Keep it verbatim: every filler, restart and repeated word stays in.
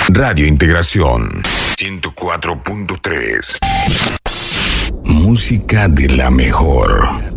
Radio Integración ciento cuatro punto tres. Música de la mejor.